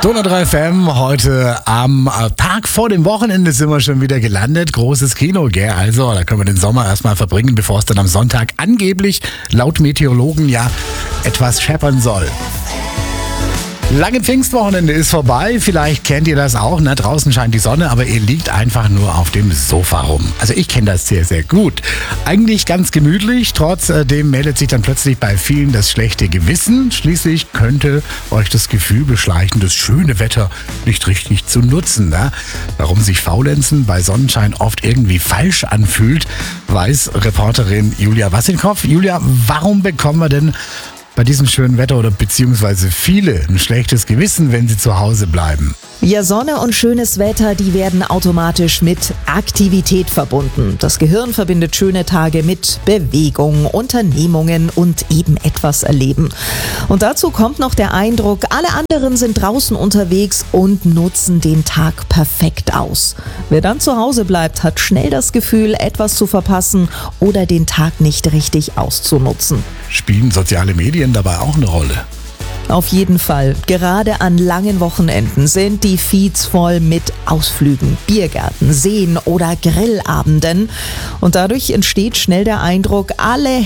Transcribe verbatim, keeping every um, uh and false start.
Donau drei F M, heute am Tag vor dem Wochenende sind wir schon wieder gelandet. Großes Kino, gell? Also, da können wir den Sommer erstmal verbringen, bevor es dann am Sonntag angeblich, laut Meteorologen, ja etwas scheppern soll. Lange Pfingstwochenende ist vorbei, vielleicht kennt ihr das auch, ne? Draußen scheint die Sonne, aber ihr liegt einfach nur auf dem Sofa rum. Also ich kenne das sehr, sehr gut. Eigentlich ganz gemütlich, trotzdem meldet sich dann plötzlich bei vielen das schlechte Gewissen. Schließlich könnte euch das Gefühl beschleichen, das schöne Wetter nicht richtig zu nutzen. Ne? Warum sich Faulenzen bei Sonnenschein oft irgendwie falsch anfühlt, weiß Reporterin Julia Wassilkow. Julia, warum bekommen wir denn bei diesem schönen Wetter oder beziehungsweise viele ein schlechtes Gewissen, wenn sie zu Hause bleiben? Ja, Sonne und schönes Wetter, die werden automatisch mit Aktivität verbunden. Das Gehirn verbindet schöne Tage mit Bewegung, Unternehmungen und eben etwas erleben. Und dazu kommt noch der Eindruck, alle anderen sind draußen unterwegs und nutzen den Tag perfekt aus. Wer dann zu Hause bleibt, hat schnell das Gefühl, etwas zu verpassen oder den Tag nicht richtig auszunutzen. Spielen soziale Medien dabei auch eine Rolle? Auf jeden Fall. Gerade an langen Wochenenden sind die Feeds voll mit Ausflügen, Biergärten, Seen oder Grillabenden. Und dadurch entsteht schnell der Eindruck, alle